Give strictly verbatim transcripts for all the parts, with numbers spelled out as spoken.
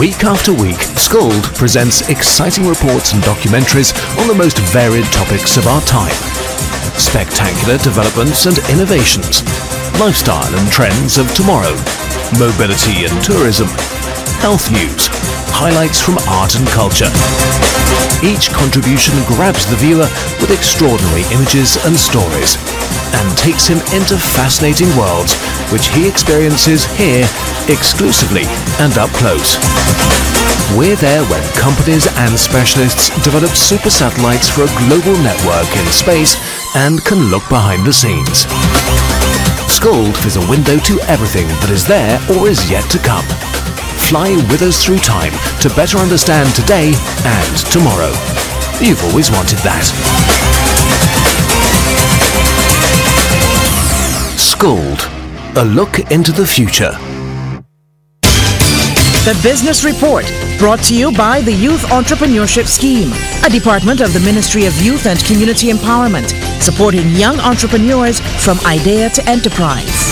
Week after week, Scold presents exciting reports and documentaries on the most varied topics of our time. Spectacular developments and innovations, lifestyle and trends of tomorrow, mobility and tourism, health news, highlights from art and culture. Each contribution grabs the viewer with extraordinary images and stories and takes him into fascinating worlds which he experiences here exclusively and up close. We're there when companies and specialists develop super satellites for a global network in space and can look behind the scenes. Scold is a window to everything that is there or is yet to come. Fly with us through time to better understand today and tomorrow. You've always wanted that. Scold, a look into the future. The Business Report, brought to you by the Youth Entrepreneurship Scheme, a department of the Ministry of Youth and Community Empowerment, supporting young entrepreneurs from idea to enterprise.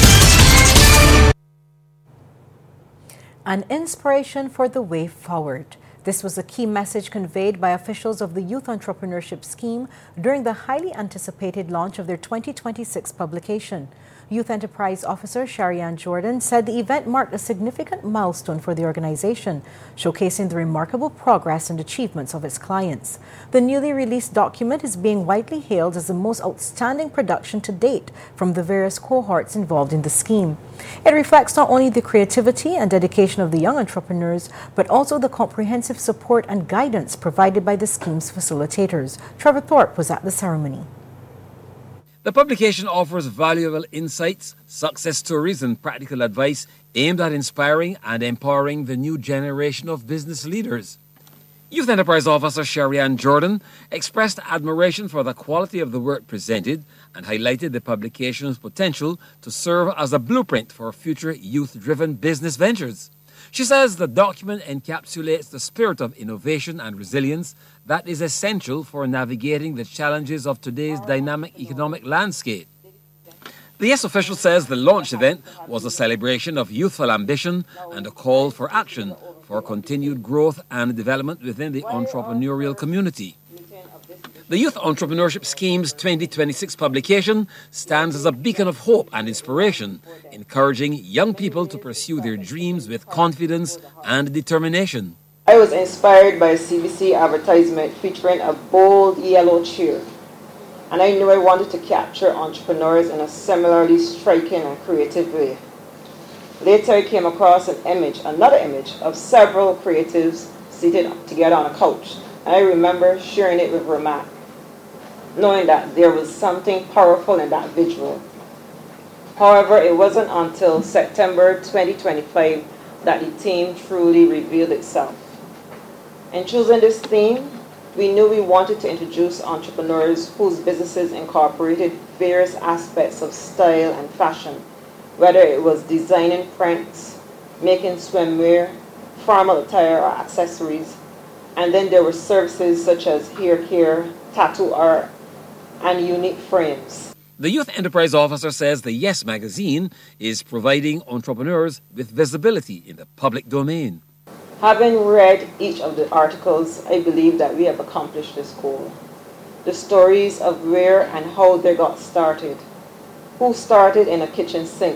An inspiration for the way forward. This was a key message conveyed by officials of the Youth Entrepreneurship Scheme during the highly anticipated launch of their twenty twenty-six publication. Youth Enterprise Officer Sharianne Jordan said the event marked a significant milestone for the organization, showcasing the remarkable progress and achievements of its clients. The newly released document is being widely hailed as the most outstanding production to date from the various cohorts involved in the scheme. It reflects not only the creativity and dedication of the young entrepreneurs, but also the comprehensive support and guidance provided by the scheme's facilitators. Trevor Thorpe was at the ceremony. The publication offers valuable insights, success stories, and practical advice aimed at inspiring and empowering the new generation of business leaders. Youth Enterprise Officer Sharianne Jordan expressed admiration for the quality of the work presented and highlighted the publication's potential to serve as a blueprint for future youth-driven business ventures. She says the document encapsulates the spirit of innovation and resilience that is essential for navigating the challenges of today's dynamic economic landscape. The YES official says the launch event was a celebration of youthful ambition and a call for action for continued growth and development within the entrepreneurial community. The Youth Entrepreneurship Scheme's twenty twenty-six publication stands as a beacon of hope and inspiration, encouraging young people to pursue their dreams with confidence and determination. I was inspired by a C B C advertisement featuring a bold yellow chair, and I knew I wanted to capture entrepreneurs in a similarly striking and creative way. Later I came across an image, another image, of several creatives seated together on a couch, and I remember sharing it with Ramak, knowing that there was something powerful in that visual. However, it wasn't until September twenty twenty-five that the theme truly revealed itself. In choosing this theme, we knew we wanted to introduce entrepreneurs whose businesses incorporated various aspects of style and fashion, whether it was designing prints, making swimwear, formal attire or accessories, and then there were services such as hair care, tattoo art, and unique frames. The Youth Enterprise Officer says the YES magazine is providing entrepreneurs with visibility in the public domain. Having read each of the articles, I believe that we have accomplished this goal. The stories of where and how they got started, who started in a kitchen sink,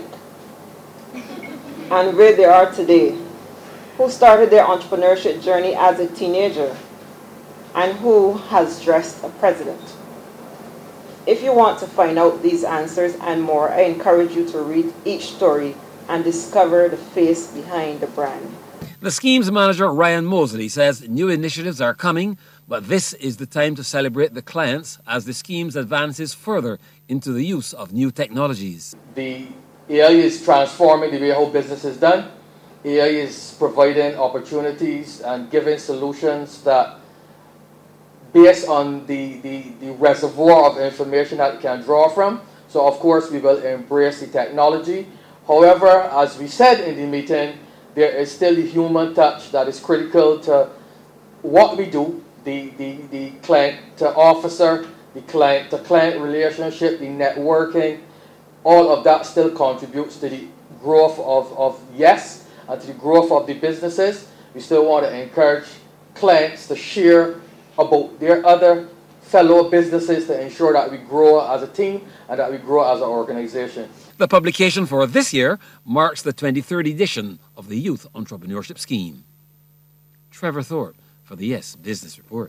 and where they are today, who started their entrepreneurship journey as a teenager, and who has dressed a president. If you want to find out these answers and more, I encourage you to read each story and discover the face behind the brand. The scheme's manager, Ryan Mosley, says new initiatives are coming, but this is the time to celebrate the clients as the scheme advances further into the use of new technologies. The A I is transforming the way how business is done. A I is providing opportunities and giving solutions that based on the, the, the reservoir of information that you can draw from. So of course we will embrace the technology. However, as we said in the meeting, there is still the human touch that is critical to what we do, the, the, the client to officer, the client to client relationship, the networking, all of that still contributes to the growth of, of YES and to the growth of the businesses. We still want to encourage clients to share about their other fellow businesses to ensure that we grow as a team and that we grow as an organization. The publication for this year marks the twenty-third edition of the Youth Entrepreneurship Scheme. Trevor Thorpe for the Yes Business Report.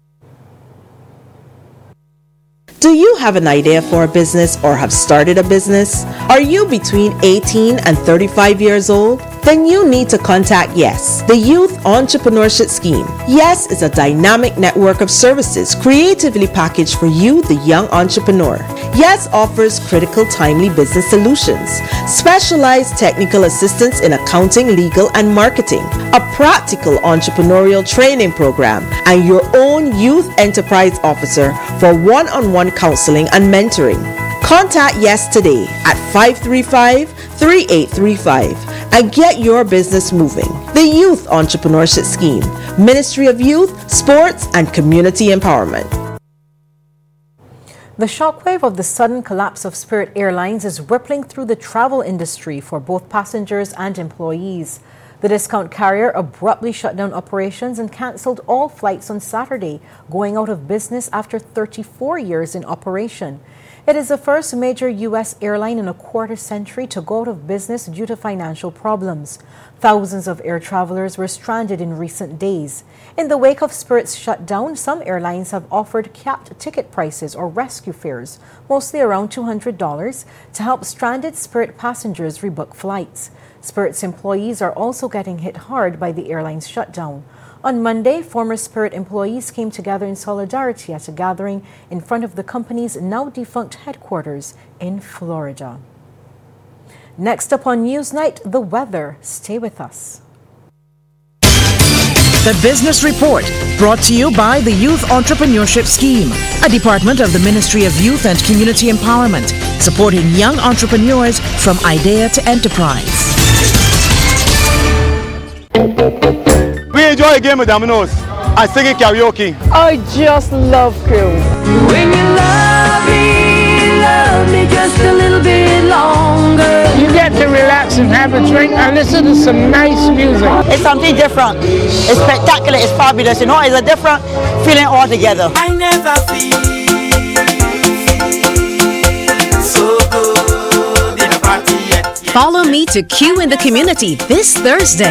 Do you have an idea for a business or have started a business? Are you between eighteen and thirty-five years old? Then you need to contact YES, the Youth Entrepreneurship Scheme. YES is a dynamic network of services creatively packaged for you, the young entrepreneur. YES offers critical, timely business solutions, specialized technical assistance in accounting, legal, and marketing, a practical entrepreneurial training program, and your own youth enterprise officer for one-on-one counseling and mentoring. Contact YES today at five three five, three eight three five and get your business moving. The Youth Entrepreneurship Scheme, Ministry of Youth, Sports, and Community Empowerment. The shockwave of the sudden collapse of Spirit Airlines is rippling through the travel industry for both passengers and employees. The discount carrier abruptly shut down operations and cancelled all flights on Saturday, going out of business after thirty-four years in operation. It is the first major U S airline in a quarter century to go out of business due to financial problems. Thousands of air travelers were stranded in recent days. In the wake of Spirit's shutdown, some airlines have offered capped ticket prices or rescue fares, mostly around two hundred dollars, to help stranded Spirit passengers rebook flights. Spirit's employees are also getting hit hard by the airline's shutdown. On Monday, former Spirit employees came together in solidarity at a gathering in front of the company's now defunct headquarters in Florida. Next up on Newsnight, the weather. Stay with us. The Business Report, brought to you by the Youth Entrepreneurship Scheme, a department of the Ministry of Youth and Community Empowerment, supporting young entrepreneurs from idea to enterprise. We enjoy a game of dominoes and singing karaoke. I just love crew. When you love me, love me just a little bit longer. You get to relax and have a drink and listen to some nice music. It's something different. It's spectacular. It's fabulous. You know, it's a different feeling altogether. I never feel so good in a party yet. Follow me to Q in the Community this Thursday.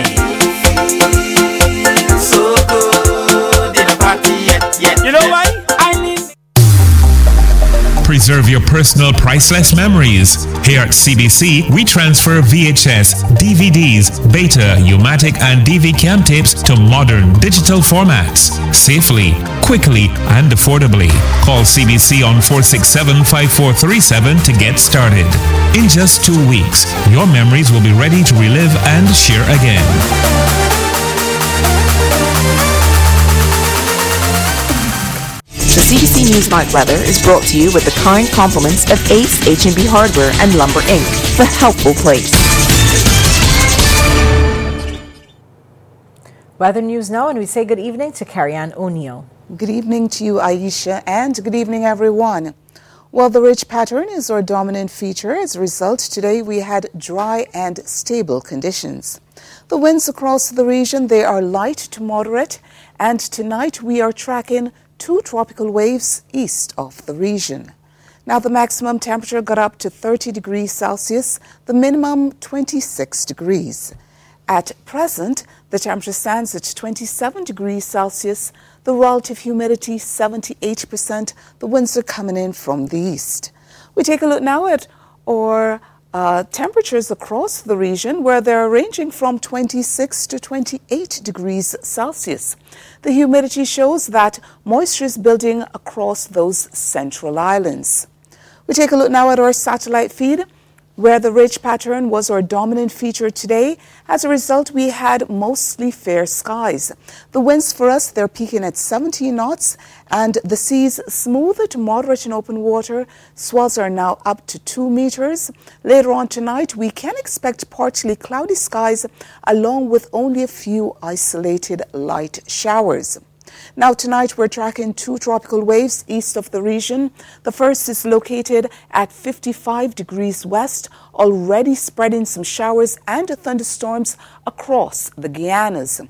So good in a party yet, yet. You know why? I need. Preserve your personal priceless memories. Here at C B C, we transfer V H S, D V Ds, Beta, U-matic, and D V CAM tapes to modern digital formats. Safely, quickly, and affordably. Call C B C on four six seven, five four three seven to get started. In just two weeks, your memories will be ready to relive and share again. The C B C Newsnight weather is brought to you with the kind compliments of Ace H and B Hardware and Lumber Incorporated, the helpful place. Weather news now, and we say good evening to Carrie-Ann O'Neill. Good evening to you, Aisha, and good evening, everyone. Well, the ridge pattern is our dominant feature. As a result, today we had dry and stable conditions. The winds across the region, they are light to moderate, and tonight we are tracking two tropical waves east of the region. Now, the maximum temperature got up to thirty degrees Celsius, the minimum twenty-six degrees. At present, the temperature stands at twenty-seven degrees Celsius, the relative humidity seventy-eight percent, the winds are coming in from the east. We take a look now at our uh, temperatures across the region, where they're ranging from twenty-six to twenty-eight degrees Celsius. The humidity shows that moisture is building across those central islands. We take a look now at our satellite feed, where the ridge pattern was our dominant feature today. As a result, we had mostly fair skies. The winds for us, they're peaking at seventeen knots, and the seas smooth to moderate in open water. Swells are now up to two meters. Later on tonight, we can expect partly cloudy skies, along with only a few isolated light showers. Now tonight we're tracking two tropical waves east of the region. The first is located at fifty-five degrees west, already spreading some showers and thunderstorms across the Guianas.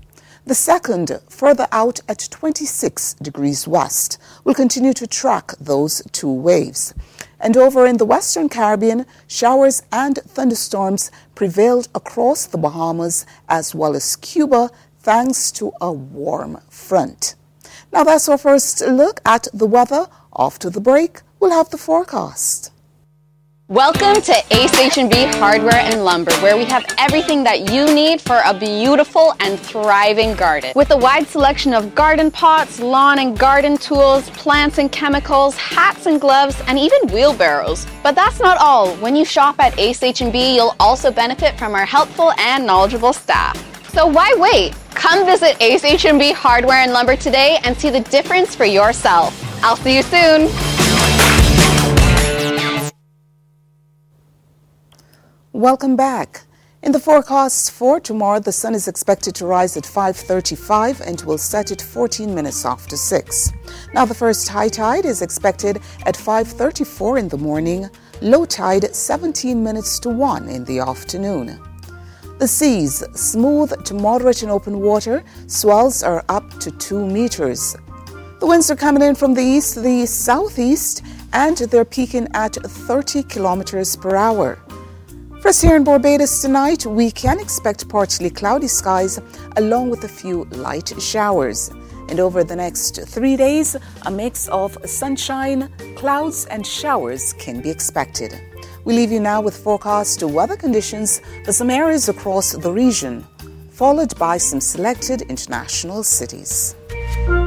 The second, further out at twenty-six degrees west, will continue to track those two waves. And over in the Western Caribbean, showers and thunderstorms prevailed across the Bahamas as well as Cuba, thanks to a warm front. Now that's our first look at the weather. After the break, we'll have the forecast. Welcome to Ace H and B Hardware and Lumber, where we have everything that you need for a beautiful and thriving garden. With a wide selection of garden pots, lawn and garden tools, plants and chemicals, hats and gloves, and even wheelbarrows. But that's not all. When you shop at Ace H and B, you'll also benefit from our helpful and knowledgeable staff. So why wait? Come visit Ace H and B Hardware and Lumber today and see the difference for yourself. I'll see you soon. Welcome back. In the forecast for tomorrow, the sun is expected to rise at five thirty-five and will set at fourteen minutes after six. Now, the first high tide is expected at five thirty-four in the morning, low tide seventeen minutes to one in the afternoon. The seas, smooth to moderate in open water, swells are up to two meters. The winds are coming in from the east to the southeast, and they're peaking at thirty kilometers per hour. For us here in Barbados tonight, we can expect partly cloudy skies along with a few light showers. And over the next three days, a mix of sunshine, clouds and showers can be expected. We leave you now with forecast weather conditions for some areas across the region, followed by some selected international cities.